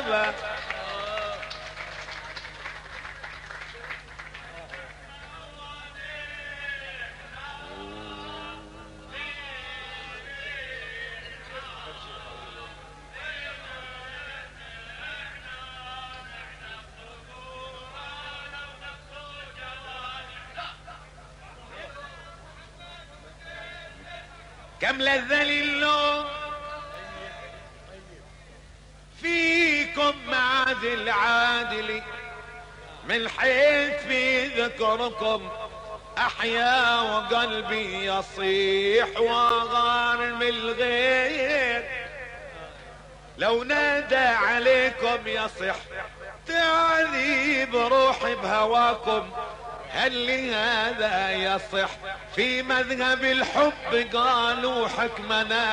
يابا. كم لذة للنوم فيكم معادل عادلي، من حيث في ذكركم احيا وقلبي يصيح واغار من الغير. لو نادى عليكم يصح تعذيب روحي بهواكم. هل لهذا يصح في مذهب الحب قالوا حكمنا